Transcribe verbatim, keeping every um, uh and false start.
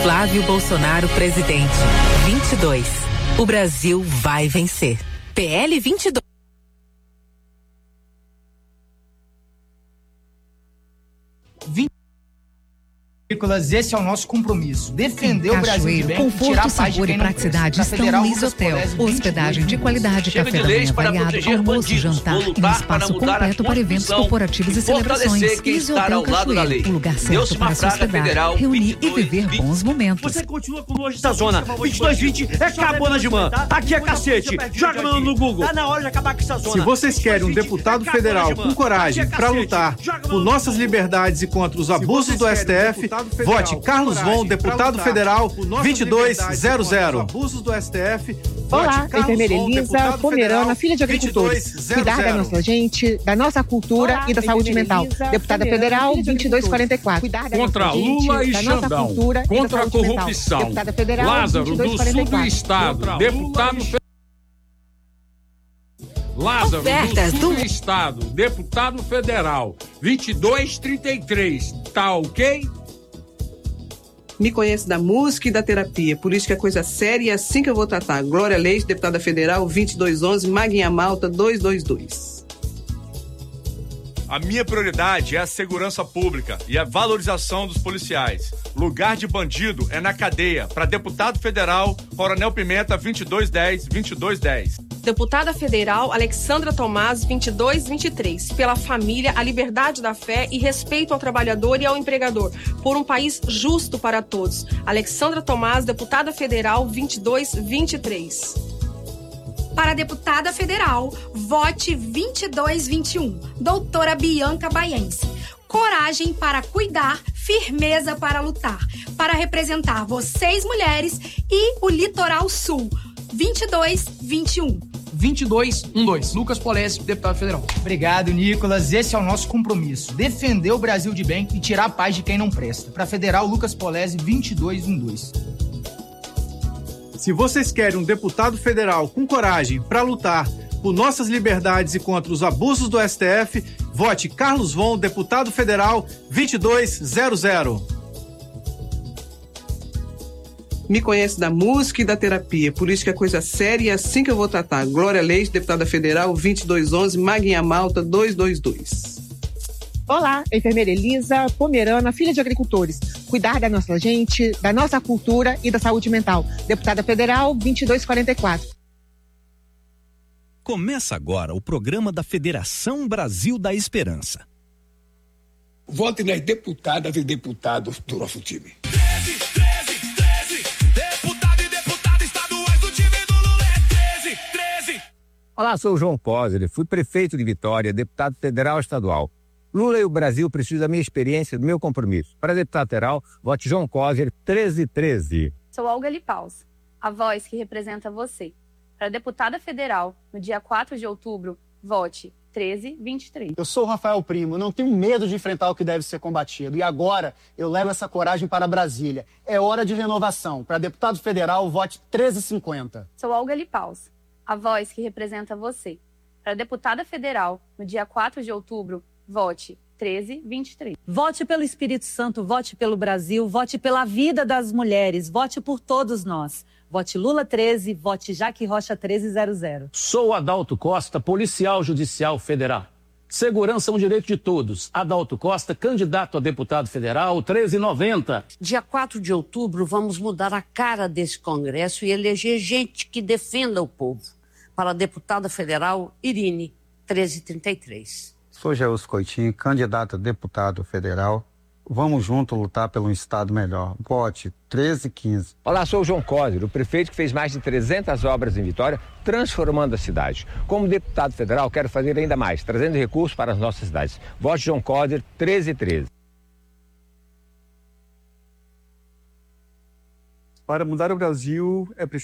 Flávio Bolsonaro, presidente. vinte e dois. O Brasil vai vencer. P L vinte e dois. Esse é o nosso compromisso. Defender o Brasil de bem, conforto, tirar a paz de sabor quem e não praticidade presta. estão no Luiz Hotel. Hospedagem de qualidade, café da manhã variado, almoço, jantar e um espaço completo para eventos corporativos e celebrações. Luiz Hotel Cachoeiro, o lugar certo para se hospedar, reunir e viver bons momentos. Você continua com nojo da zona. vinte e dois vinte é Cabana de Man. Aqui é cacete. Joga no Google. Tá na hora de acabar com essa zona. Se vocês querem um deputado federal com coragem para lutar por nossas liberdades e contra os abusos do S T F, vote Carlos Von, deputado federal, vinte e dois zero zero. Abusos do S T F. Olá, enfermeira Elisa Pomerana, filha de agricultores. Cuidar da nossa gente, da nossa cultura e da saúde mental. Deputada federal, vinte e dois quarenta e quatro. Contra Lula e Xandão. Contra a corrupção. Deputada federal, Lázaro, do sul do estado. Deputado federal. Lázaro, Ofertas do sul do... do estado. Deputado federal, vinte e dois trinta e três. Tá ok? Me conhece da música e da terapia, por isso que é coisa séria e é assim que eu vou tratar. Glória Leite, deputada federal, vinte e dois onze, Maguinha Malta, duzentos e vinte e dois. A minha prioridade é a segurança pública e a valorização dos policiais. Lugar de bandido é na cadeia. Para deputado federal, Coronel Pimenta, vinte e dois dez, vinte e dois dez. Deputada federal Alexandra Tomás, vinte e dois vinte e três. Pela família, a liberdade da fé e respeito ao trabalhador e ao empregador. Por um país justo para todos. Alexandra Tomás, deputada federal, vinte e dois vinte e três. Para a deputada federal, vote vinte e dois vinte e um. Doutora Bianca Baiense. Coragem para cuidar, firmeza para lutar. Para representar vocês, mulheres, e o Litoral Sul. vinte e dois vinte e um. vinte e dois doze. Lucas Poleschi, deputado federal. Obrigado, Nicolas. Esse é o nosso compromisso. Defender o Brasil de bem e tirar a paz de quem não presta. Para federal, Lucas Poleschi, vinte e dois doze. Se vocês querem um deputado federal com coragem para lutar por nossas liberdades e contra os abusos do S T F, vote Carlos Von, deputado federal, vinte e dois zero zero. Me conhece da música e da terapia, por isso que é coisa séria e é assim que eu vou tratar. Glória Leite, deputada federal, vinte e dois onze, Maguinha Malta, duzentos e vinte e dois. Olá, enfermeira Elisa Pomerana, filha de agricultores. Cuidar da nossa gente, da nossa cultura e da saúde mental. Deputada federal, vinte e dois quarenta e quatro. Começa agora o programa da Federação Brasil da Esperança. Vote nas deputadas e deputados do nosso time. Olá, sou o João Coser, fui prefeito de Vitória, deputado federal e estadual. Lula e o Brasil precisam da minha experiência e do meu compromisso. Para deputado federal, vote João Coser, treze treze. Sou Olga Lipaus, a voz que representa você. Para deputada federal, no dia quatro de outubro, vote treze vinte e três. Eu sou o Rafael Primo, não tenho medo de enfrentar o que deve ser combatido. E agora eu levo essa coragem para Brasília. É hora de renovação. Para deputado federal, vote treze cinquenta. Sou Olga Lipaus, a voz que representa você. Para deputada federal, no dia quatro de outubro, vote treze vinte e três. Vote pelo Espírito Santo, vote pelo Brasil, vote pela vida das mulheres, vote por todos nós. Vote Lula treze, vote Jaque Rocha treze zero zero. Sou Adalto Costa, policial judicial federal. Segurança é um direito de todos. Adalto Costa, candidato a deputado federal, treze noventa. Dia quatro de outubro, vamos mudar a cara desse Congresso e eleger gente que defenda o povo. Para a deputada federal, Irine, treze trinta e três. Sou Geus Coitinho, candidato a deputado federal. Vamos juntos lutar pelo um estado melhor. Vote treze quinze. Olá, sou o João Coser, o prefeito que fez mais de trezentas obras em Vitória, transformando a cidade. Como deputado federal, quero fazer ainda mais, trazendo recursos para as nossas cidades. Vote João Coser, treze treze. Para mudar o Brasil, é preciso